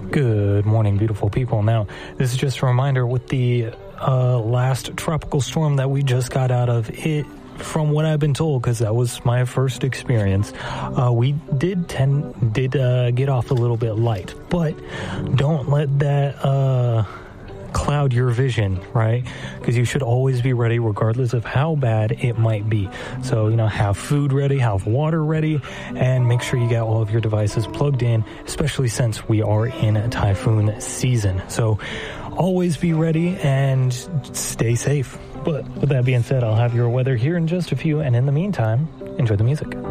Good morning, beautiful people. Now, this is just a reminder with the last tropical storm that we just got out of, it, from what I've been told, because that was my first experience, we did get off a little bit light, but don't let that cloud your vision, right? Because you should always be ready regardless of how bad it might be. So, have food ready, have water ready, and make sure you get all of your devices plugged in, especially since we are in typhoon season. So always be ready and stay safe. But with that being said, I'll have your weather here in just a few, and in the meantime, enjoy the music.